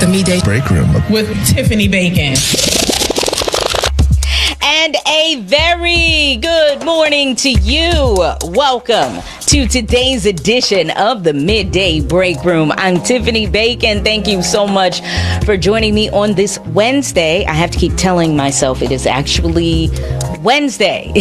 The Midday Break Room with Tiffany Bacon. And a very good morning to you. Welcome to today's edition of the Midday Break Room. I'm Tiffany Bacon. Thank you so much for joining me on this Wednesday. I have to keep telling myself it is actually Wednesday.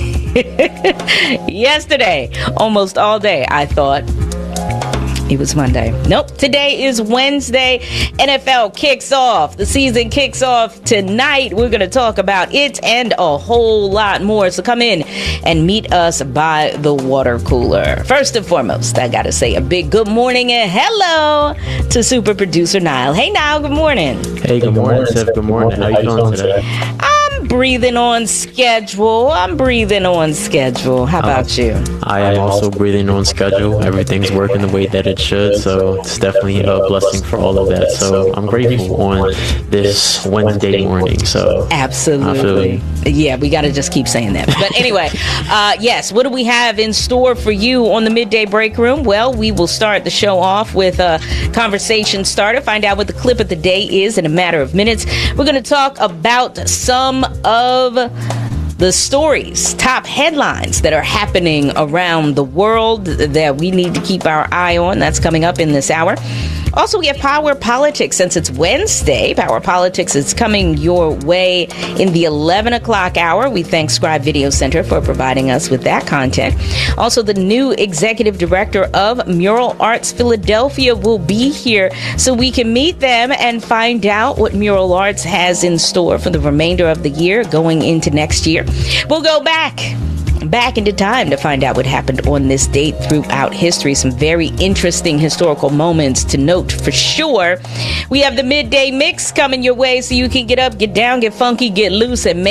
Yesterday, almost all day, I thought it was Monday. Nope. Today is Wednesday. NFL kicks off. The season kicks off tonight. We're going to talk about it and a whole lot more. So come in and meet us by the water cooler. First and foremost, I got to say a big good morning and hello to super producer Niall. Hey, Niall. Good morning. Hey, good morning, Tiff. Good morning. How you doing today? I'm breathing on schedule. How about you? I am also breathing on schedule. Everything's working the way that it should, so it's definitely a blessing for all of that. So I'm grateful on this Wednesday morning. So absolutely, yeah, we got to just keep saying that. But anyway, yes, what do we have in store for you on the Midday Break Room? Well, we will start the show off with a conversation starter. Find out what the clip of the day is in a matter of minutes. We're going to talk about some of the stories, top headlines that are happening around the world that we need to keep our eye on. That's coming up in this hour. Also, we have Power Politics. Since it's Wednesday, Power Politics is coming your way in the 11 o'clock hour. We thank Scribe Video Center for providing us with that content. Also, the new executive director of Mural Arts Philadelphia will be here so we can meet them and find out what Mural Arts has in store for the remainder of the year going into next year. We'll go back into time to find out what happened on this date throughout history. Some very interesting historical moments to note for sure. We have the Midday Mix coming your way so you can get up, get down, get funky, get loose, and make